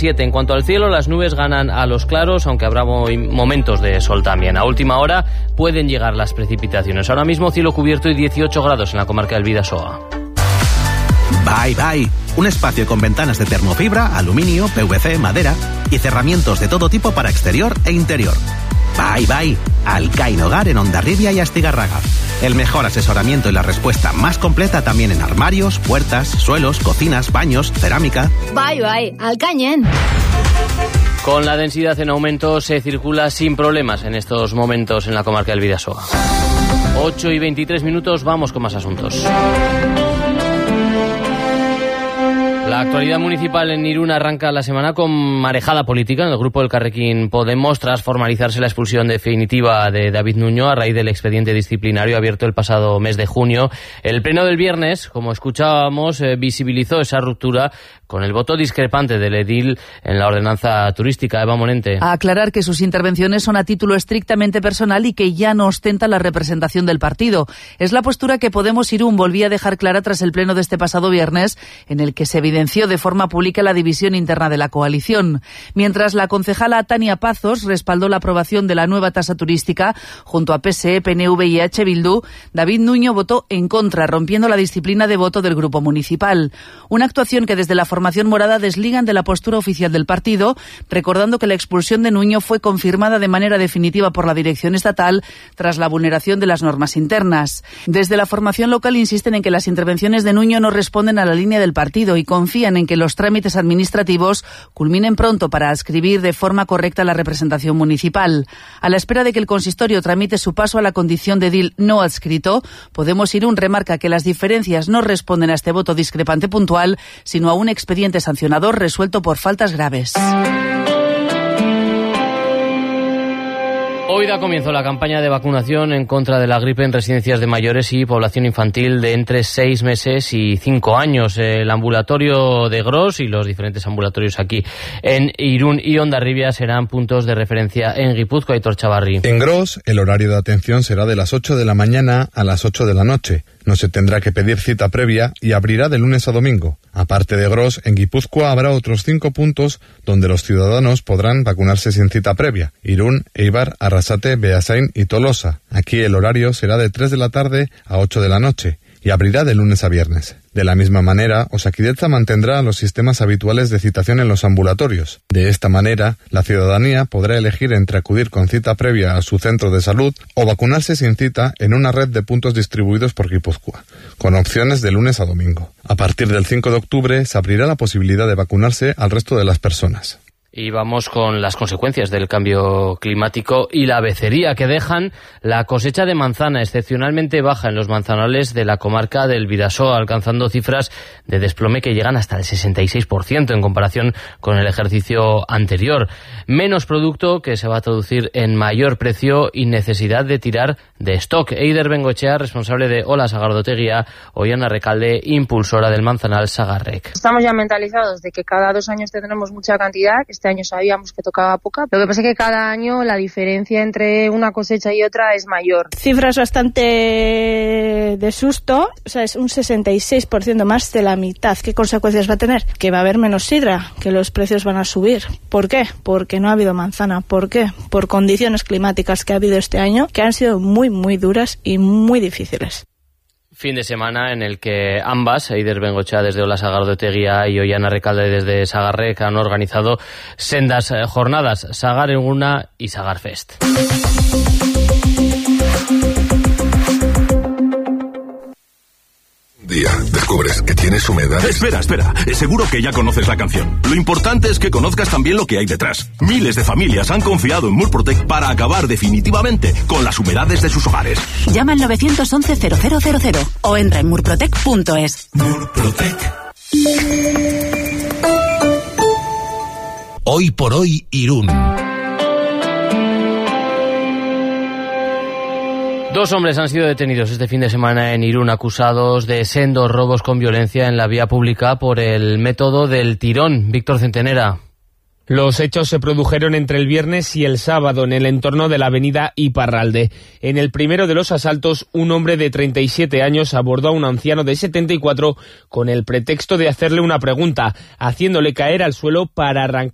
7. En cuanto al cielo, las nubes ganan a los claros, aunque habrá momentos de sol también. A última hora pueden llegar las precipitaciones. Ahora mismo cielo cubierto y 18 grados en la comarca del Bidasoa. Bye Bye, un espacio con ventanas de termofibra, aluminio, PVC, madera y cerramientos de todo tipo para exterior e interior. Bye Bye, Alcain Hogar en Hondarribia y Astigarraga. El mejor asesoramiento y la respuesta más completa también en armarios, puertas, suelos, cocinas, baños, cerámica. Bye Bye, Alcañen. Con la densidad en aumento se circula sin problemas en estos momentos en la comarca del Bidasoa. 8:23, vamos con más asuntos. La actualidad municipal en Irún arranca la semana con marejada política en el grupo del Elkarrekin Podemos tras formalizarse la expulsión definitiva de David Nuño a raíz del expediente disciplinario abierto el pasado mes de junio. El pleno del viernes, como escuchábamos, visibilizó esa ruptura con el voto discrepante del edil en la ordenanza turística. Eva Monente. A aclarar que sus intervenciones son a título estrictamente personal y que ya no ostenta la representación del partido. Es la postura que Podemos Irún volvía a dejar clara tras el pleno de este pasado viernes, en el que se evidenció de forma pública la división interna de la coalición. Mientras la concejala Tania Pazos respaldó la aprobación de la nueva tasa turística junto a PSE, PNV y EH Bildu, David Nuño votó en contra, rompiendo la disciplina de voto del grupo municipal. Una actuación que desde la formación morada desligan de la postura oficial del partido, recordando que la expulsión de Nuño fue confirmada de manera definitiva por la dirección estatal tras la vulneración de las normas internas. Desde la formación local insisten en que las intervenciones de Nuño no responden a la línea del partido y confían en que los trámites administrativos culminen pronto para adscribir de forma correcta la representación municipal. A la espera de que el consistorio tramite su paso a la condición de edil no adscrito, Podemos Irún remarca que las diferencias no responden a este voto discrepante puntual, sino a un expediente sancionador resuelto por faltas graves. Hoy da comienzo la campaña de vacunación en contra de la gripe en residencias de mayores y población infantil de entre 6 meses y 5 años. El ambulatorio de Gros y los diferentes ambulatorios aquí en Irún y Hondarribia serán puntos de referencia en Guipúzcoa y Torchabarri. En Gros, el horario de atención será de las 8 de la mañana a las 8 de la noche. No se tendrá que pedir cita previa y abrirá de lunes a domingo. Aparte de Gros, en Guipúzcoa habrá otros 5 puntos donde los ciudadanos podrán vacunarse sin cita previa: Irún, Eibar, Arrasate, Beasain y Tolosa. Aquí el horario será de 3 de la tarde a 8 de la noche y abrirá de lunes a viernes. De la misma manera, Osakidetza mantendrá los sistemas habituales de citación en los ambulatorios. De esta manera, la ciudadanía podrá elegir entre acudir con cita previa a su centro de salud o vacunarse sin cita en una red de puntos distribuidos por Guipúzcoa, con opciones de lunes a domingo. A partir del 5 de octubre se abrirá la posibilidad de vacunarse al resto de las personas. Y vamos con las consecuencias del cambio climático y la becería que dejan la cosecha de manzana excepcionalmente baja en los manzanales de la comarca del Bidasoa, alcanzando cifras de desplome que llegan hasta el 66% en comparación con el ejercicio anterior. Menos producto que se va a traducir en mayor precio y necesidad de tirar de stock. Eider Bengoechea, responsable de Ola Sagardotegia, Ollana Recalde, impulsora del manzanal Sagarrec. Estamos ya mentalizados de que cada 2 años tendremos mucha cantidad. Este año sabíamos que tocaba poca. Lo que pasa es que cada año la diferencia entre una cosecha y otra es mayor. Cifras bastante de susto. O sea, es un 66% más de la mitad. ¿Qué consecuencias va a tener? Que va a haber menos sidra, que los precios van a subir. ¿Por qué? Porque no ha habido manzana. ¿Por qué? Por condiciones climáticas que ha habido este año, que han sido muy, muy duras y muy difíciles. Fin de semana en el que ambas, Eider Bengoechea desde Ola Sagardotegia y Ollana Recalde desde Sagarrec, han organizado sendas jornadas, Sagar Eguna y Sagar Fest. Día, descubres que tienes humedad. Espera. Seguro que ya conoces la canción. Lo importante es que conozcas también lo que hay detrás. Miles de familias han confiado en Murprotec para acabar definitivamente con las humedades de sus hogares. Llama al 911-0000 o entra en murprotec.es. Murprotec. Hoy por hoy, Irún. 2 hombres han sido detenidos este fin de semana en Irún, acusados de sendos robos con violencia en la vía pública por el método del tirón. Víctor Centenera. Los hechos se produjeron entre el viernes y el sábado en el entorno de la avenida Iparralde. En el primero de los asaltos, un hombre de 37 años abordó a un anciano de 74 con el pretexto de hacerle una pregunta, haciéndole caer al suelo para arrancar